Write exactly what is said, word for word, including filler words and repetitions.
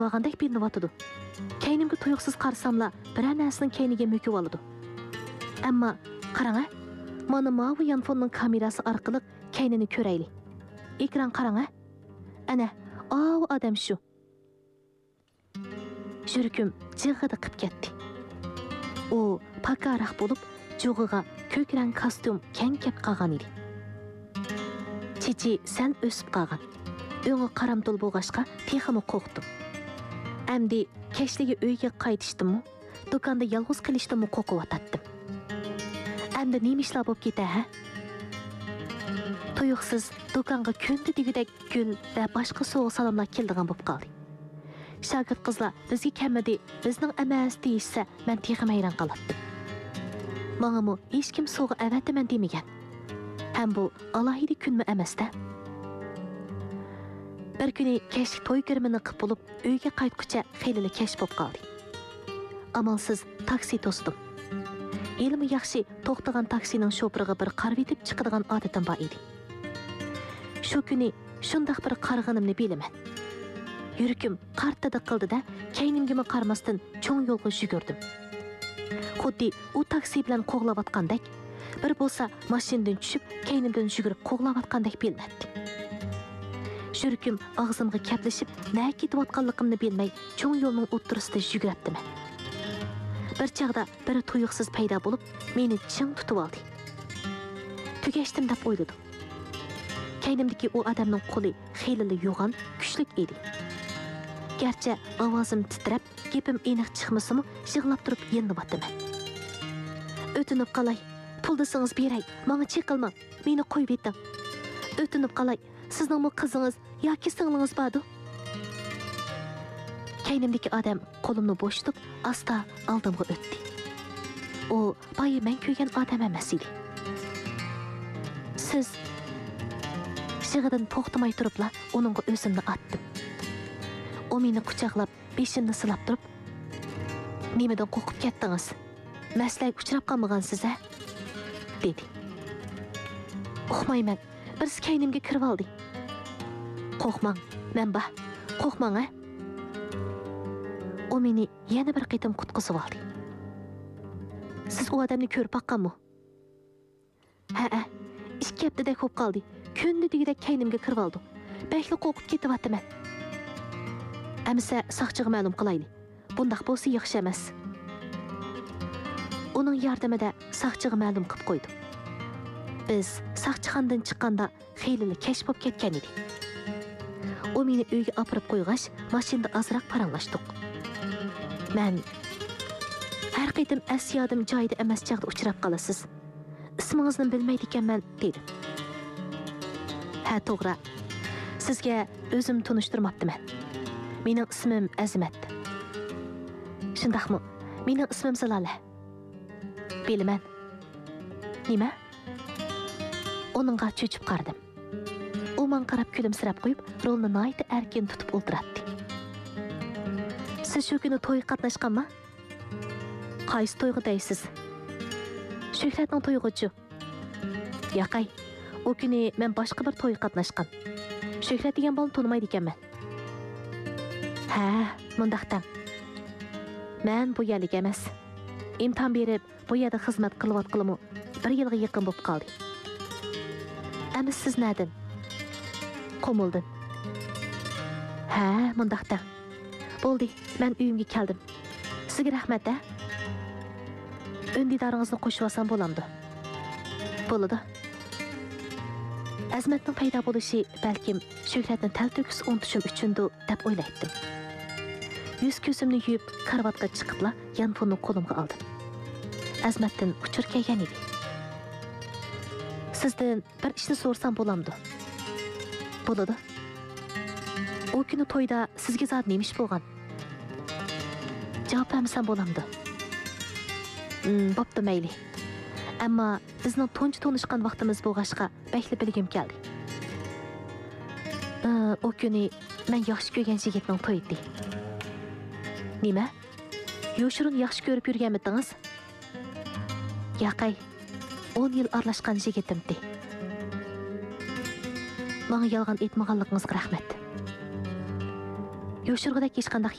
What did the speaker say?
Vagandek bilinip atıdı. Keynimge tuyuksuz qarsamla bir anasının keyniga möküp alıdı. Amma qarаңа, mana mavi yanfonun kamerası arqılıq keynini köreyli. Ekran qarаңа. Ana, o adam şu. Жүркім жығыды қып кетті. O pakaрақ болып, жоғыға көкірән костюм кән кеп қаған еді. Чечи сәл өсіп қаған. Өңі қарамтол болғашқа текімі қоқтым. Әмді кешлігі өйге қайтыштым мұ, дүканда ялғыз қылыштым мұ қоқып ататтым. Әмді немішлі болып кете, ә? Tuyuqsыз дүканға күнді дегідек гүл вә башқы соғы саламла келдіған болып қалды. Şagird qızlar bizge kemmedi, bizning emas deyishsa, men texim hayron qalatdim. Mağamı hech kim so'g'i avatiman demagan. Ham bu alohida kunmi emas-da. Bir kuni kechlik to'y kirmini qilib bo'lib, uyga qaytguncha xeyli kech bo'lib qoldi. Amalsiz taksi to'sdim. Elimi yaxshi to'xtagan taksining shofiriga bir qarab etib chiqadigan odatim bor edi. Shu kuni shundaq bir qarg'inimni bilaman. Yürüküm qartada qildi-da, keynimgimi qarmasdan cho'ng yo'lga yugurdim. Xuddi u taksi bilan qo'g'lavatgandek, bir bo'lsa mashinadan tushib, keynimdan yugurib qo'g'lavatgandek bilmadi. Yürüküm og'zimga kaplashib, nima ketayotganligimni bilmay, cho'ng yo'lning o'ttirisida yuguribdim. Bir chaqda biri tuyuqsiz paydo bo'lib, meni ching tutib oldi. Tugashdim deb o'yladim. Keynimdagi u odamning qo'li xeyli yo'g'on, kuchli edi. Gerçi ovozim titrab, gapim aniq chiqmasimi, yig'lab turib yenib-ataman. O'tinib qalay, pul desangiz beray, menga chiqilmang, meni qo'yib eting. O'tinib qalay, sizning qizingiz yoki singlingiz bordi? Keynimdagi odam qo'limni bo'shatib, asta oldimga o'tdi. U boyi men ko'rgan odam emas edi. Siz yig'idan to'xtamay turibla, uningga o'zimni atdim. O meni quchoqlab, beshimni silab turib, "Nimadan qo'rqib ketdingiz? Maslaga uchrab qolmagansiz, a?" dedi. "Qo'rqmayman, birisi keynimga kirib oldi." "Qo'rqmang, men ba, qo'rqmang, a?" O meni yana bir qitim qutqizib oldi. "Siz u odamni ko'rib baqqanmi?" "Ha-a, ikki haftada ko'p qoldi. Kundi degidek keynimga kirib oldi. Bekli qo'rqib ketyapman." Әмісі сақчыға мәлім қылайды. Бұндақ болсы yaxşı emas. Оның yardımida saqchiga ma'lum qilib qo'ydi. Biz saqchixonadan chiqqanda xeyli kech bo'lib ketgan edi. U meni uyga olib qo'yg'ach, mashinada ozroq paranglashdik. Men har qitim asyodim joyida emas chaqda uchrab qolasiz. Ismingizni bilmaydi ekanman dedim. Ha, to'g'ri. Sizga o'zim tunishtirmabdiman. Mening ismim Azimat. Shundaqmi? Mening ismim Zalola. Bilaman. Nima? Onunga cho'chib qaradim. U men qarab kulimsirab qo'yib, rolni nihoyat erkin tutib o'ltiradi. Siz shu kuni to'y qatnashganmi? Qaysi to'yga deysiz? Shuhratning to'yiga-chi? Yo'qay. O kuni men boshqa bir to'y qatnashgan. Shuhrat degan bolani tonimaydi ekanman. Ha, mundaqdan. Men bu yerlik emas. İmtihan berib, bu yerda xizmat qilayotganimni bir yilga yaqin bo'lib qoldi. Endi siz nereden? Qomuldan. Ha, mundaqdan. Bo'ldi, men uyimga keldim. Sizga rahmat a. Öndidaringizni qo'shib olsam bo'lamdi. Bo'ladi. Azmatning paydo bo'lishi balkim Shuhratni talto'kis unutishim uchundir deb o'ylaydim. Yuz ko'zimni yuvib, karvatga chiqibla yanfonni qo'limga oldim. Azmatdan uchur kelgan edi. Sizdan bir ishni so'rsam bo'lamdi. Bo'ladi. O kuni to'yda sizga zot nima ish bo'lgan? Javob bermasam bo'lamdi. Hmm, bo'pti mayli. Ammo bizning tunchi tanishgan vaqtimiz bo'lg'ashqa bekli bilgim keldi. O kuni men yaxshi ko'rgan yigitning to'yi edi. Nima? Yo'shirin yaxshi ko'rib yurganmidingiz? Yo'qay. o'n yil aralashgan yigitimdi. Menga yolg'on aytmaganligingizga rahmat. Yo'shirg'idek hech qanday